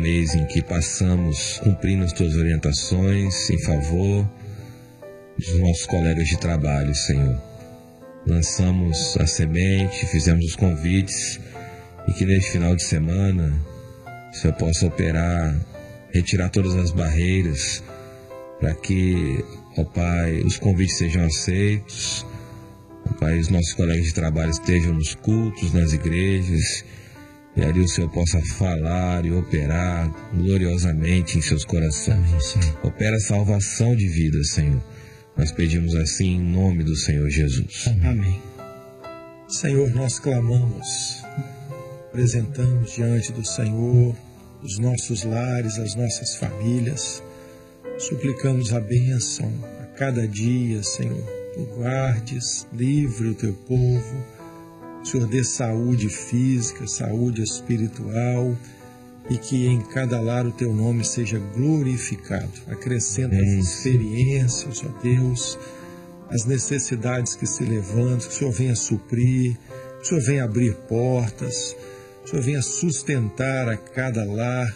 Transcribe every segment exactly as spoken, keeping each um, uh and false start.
mês em que passamos cumprindo as tuas orientações em favor dos nossos colegas de trabalho, Senhor. Lançamos a semente, fizemos os convites e que neste final de semana o Senhor possa operar, retirar todas as barreiras para que, ó Pai, os convites sejam aceitos. Ó Pai, os nossos colegas de trabalho estejam nos cultos, nas igrejas, e ali o Senhor possa falar e operar gloriosamente em seus corações. Opera a salvação de vidas, Senhor. Nós pedimos assim em nome do Senhor Jesus. Amém. Senhor, nós clamamos, apresentamos diante do Senhor os nossos lares, as nossas famílias. Suplicamos a bênção a cada dia, Senhor. Tu guardes, livre o teu povo. O Senhor dê saúde física, saúde espiritual, e que em cada lar o teu nome seja glorificado. Acrescenta as experiências, ó Deus, as necessidades que se levantam, que o Senhor venha suprir, que o Senhor venha abrir portas, que o Senhor venha sustentar a cada lar.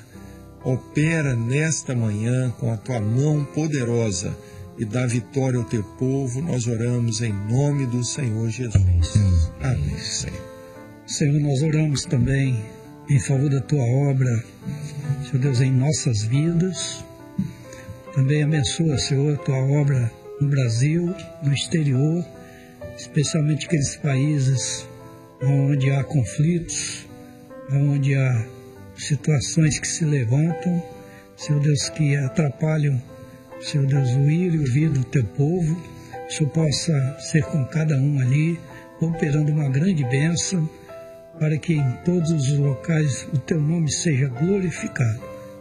Opera nesta manhã com a tua mão poderosa e dá vitória ao teu povo. Nós oramos em nome do Senhor Jesus. Amém, Senhor. Amém, Senhor. Senhor, nós oramos também em favor da tua obra, Senhor Deus, em nossas vidas. Também abençoa, Senhor, a tua obra no Brasil, no exterior, especialmente aqueles países onde há conflitos, onde há situações que se levantam, Senhor Deus, que atrapalham, Senhor Deus, o ir e o vir do teu povo. Que o Senhor possa ser com cada um ali, operando uma grande bênção, para que em todos os locais o teu nome seja glorificado.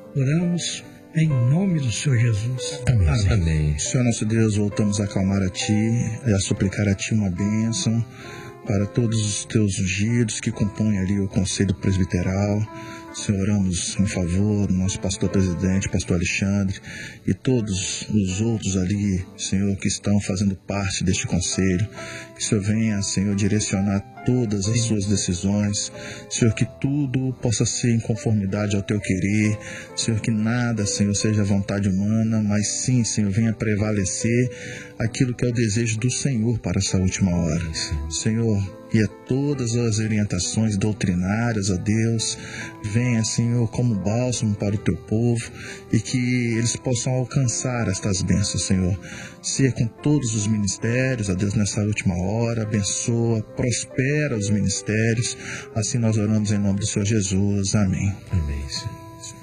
Oramos em nome do Senhor Jesus. Amém. Amém. Amém. Senhor nosso Deus, voltamos a clamar a Ti, a suplicar a Ti uma bênção para todos os Teus ungidos que compõem ali o Conselho Presbiteral. Senhor, oramos em favor do nosso pastor presidente, pastor Alexandre, e todos os outros ali, Senhor, que estão fazendo parte deste conselho. Que o Senhor venha, Senhor, direcionar todas as suas decisões. Senhor, que tudo possa ser em conformidade ao teu querer. Senhor, que nada, Senhor, seja vontade humana, mas sim, Senhor, venha prevalecer aquilo que é o desejo do Senhor para essa última hora. Senhor, e a todas as orientações doutrinárias, ó Deus, venha, Senhor, como bálsamo para o teu povo, e que eles possam alcançar estas bênçãos, Senhor. Ser com todos os ministérios, ó Deus, nessa última hora, abençoa, prospera os ministérios. Assim nós oramos em nome do Senhor Jesus. Amém. Amém, Senhor.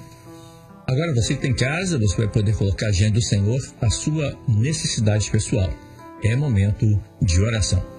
Agora você que tem casa, você vai poder colocar diante do Senhor a sua necessidade pessoal. É momento de oração.